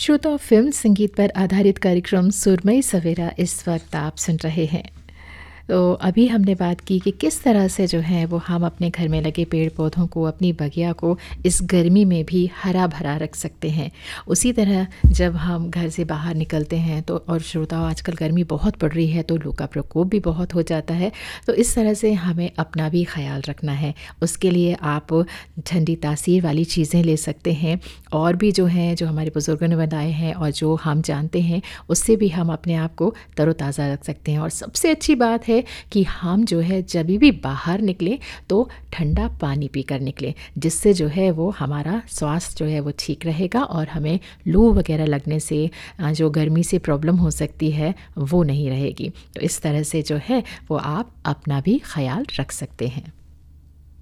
श्रोता, फिल्म संगीत पर आधारित कार्यक्रम सुरमई सवेरा इस वक्त आप सुन रहे हैं। तो अभी हमने बात की कि किस तरह से जो है वो हम अपने घर में लगे पेड़ पौधों को, अपनी बगिया को इस गर्मी में भी हरा भरा रख सकते हैं। उसी तरह जब हम घर से बाहर निकलते हैं तो, और श्रोताओं, आजकल गर्मी बहुत बढ़ रही है तो लू का प्रकोप भी बहुत हो जाता है। तो इस तरह से हमें अपना भी ख्याल रखना है। उसके लिए आप ठंडी तासीर वाली चीज़ें ले सकते हैं, और भी जो हैं, जो हमारे बुज़ुर्गों ने बनाए हैं और जो हम जानते हैं, उससे भी हम अपने आप को तरोताज़ा रख सकते हैं। और सबसे अच्छी बात है कि हम जो है जब भी बाहर निकलें तो ठंडा पानी पीकर निकलें, जिससे जो है वो हमारा स्वास्थ्य जो है वो ठीक रहेगा और हमें लू वगैरह लगने से, जो गर्मी से प्रॉब्लम हो सकती है, वो नहीं रहेगी। तो इस तरह से जो है वो आप अपना भी ख्याल रख सकते हैं।